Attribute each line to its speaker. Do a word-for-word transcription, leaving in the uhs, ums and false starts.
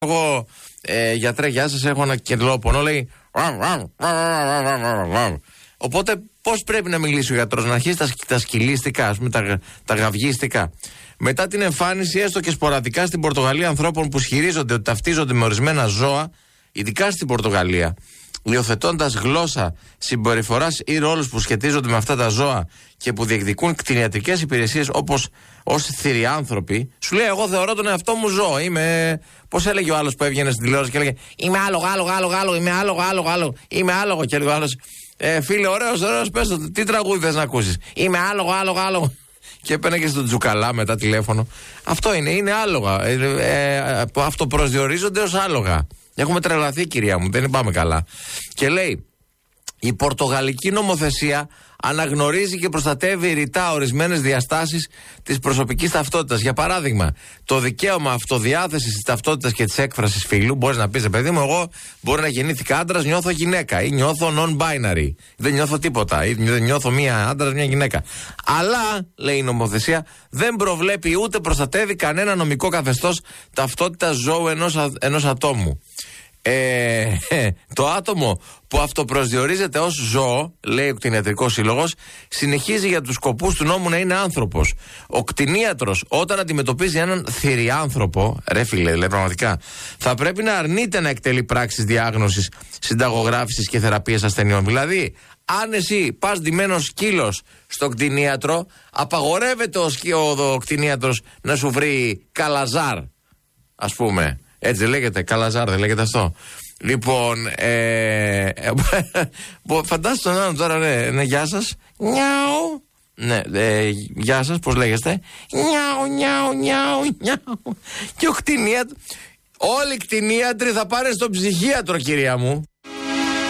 Speaker 1: εγώ, ε, γιατρέ, γεια σας, έχω ένα κεντρόπονο, λέει. Οπότε πώς πρέπει να μιλήσει ο γιατρός? Να αρχίσει τα, τα σκυλίστικα, ας πούμε, τα, τα γαυγίστικα. Μετά την εμφάνιση, έστω και σποραδικά στην Πορτογαλία, ανθρώπων που ισχυρίζονται ότι ταυτίζονται με ορισμένα ζώα, ειδικά στην Πορτογαλία, υιοθετώντας γλώσσα συμπεριφοράς ή ρόλους που σχετίζονται με αυτά τα ζώα και που διεκδικούν κτηνιατρικές υπηρεσίες όπως ως θηριάνθρωποι, σου λέει: εγώ θεωρώ τον εαυτό μου ζώο. Είμαι. Πώς έλεγε ο άλλος που έβγαινε στην τηλεόραση και έλεγε: είμαι άλογο, άλογο, άλογο, άλογο, είμαι άλογο, άλογο, άλογο, είμαι άλογο. Και έλεγε ο άλλος: ε, φίλε, ωραίος, ωραίος, πες το, τι τραγούδι θες να ακούσεις? Είμαι άλογο, άλογο, άλογο. Και έπαιρνε και στον Τζουκαλά μετά τηλέφωνο. Αυτό είναι, είναι άλογα. Ε, ε, αυτοπροσδιορίζονται ως άλογα. Έχουμε τρελαθεί, κυρία μου, δεν πάμε καλά. Και λέει: η πορτογαλική νομοθεσία αναγνωρίζει και προστατεύει ρητά ορισμένες διαστάσεις της προσωπικής ταυτότητας. Για παράδειγμα, το δικαίωμα αυτοδιάθεσης της ταυτότητας και της έκφρασης φύλου. Μπορείς να πεις: παιδί μου, εγώ μπορεί να γεννήθηκα άντρας, νιώθω γυναίκα, ή νιώθω non-binary. Δεν νιώθω τίποτα, ή δεν νιώθω μία άντρας, μία γυναίκα. Αλλά, λέει η νομοθεσία, δεν προβλέπει ούτε προστατεύει κανένα νομικό καθεστώς ταυτότητας ζώου ενός, α, ενός ατόμου. Ε, το άτομο που αυτοπροσδιορίζεται ως ζώο, λέει ο κτηνιατρικός σύλλογος, συνεχίζει για τους σκοπούς του νόμου να είναι άνθρωπος. Ο κτηνίατρος, όταν αντιμετωπίζει έναν θηριάνθρωπο, ρε φίλε, λέει πραγματικά, θα πρέπει να αρνείται να εκτελεί πράξεις διάγνωσης, συνταγογράφησης και θεραπείας ασθενειών. Δηλαδή, αν εσύ πας ντυμένος σκύλος στο κτηνίατρο, απαγορεύεται ο, σκι, ο, ο κτηνίατρος να σου βρει καλαζάρ, ας πούμε. Έτσι δεν λέγεται, καλαζάρ δεν λέγεται αυτό. Λοιπόν, ε, φαντάσου τον άλλον τώρα, ναι, ναι, γεια σας. Νιάου. Ναι, ε, γεια σας, πώς λέγεστε? Νιάου, νιάου, νιάου, νιάου. Και ο κτηνίατρος, όλοι οι κτηνίατροι θα πάνε στον ψυχίατρο, κυρία μου.